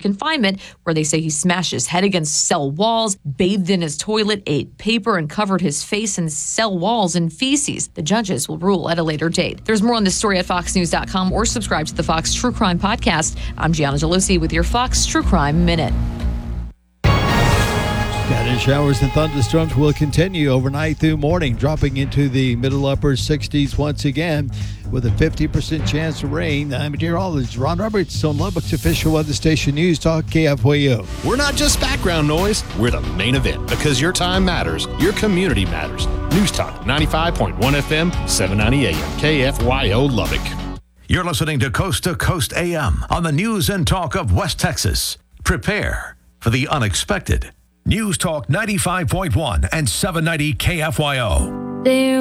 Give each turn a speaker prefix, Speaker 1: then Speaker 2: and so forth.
Speaker 1: confinement, where they say he smashed his head against cell walls, bathed in his toilet, ate paper, and covered his face and cell walls in feces. The judges will rule at a later date. There's more on this story at foxnews.com or subscribe to the Fox True Crime Podcast. I'm Gianna Gelosi with your Fox True Crime Minute.
Speaker 2: Scattered showers and thunderstorms will continue overnight through morning, dropping into the middle upper 60s once again with a 50% chance of rain. I'm meteorologist Ron Roberts on Lubbock's official weather station News Talk KFYO.
Speaker 3: We're not just background noise, we're the main event because your time matters, your community matters. News Talk 95.1 FM, 790 AM, KFYO Lubbock.
Speaker 4: You're listening to Coast AM on the news and talk of West Texas. Prepare for the unexpected. News Talk 95.1 and 790 KFYO.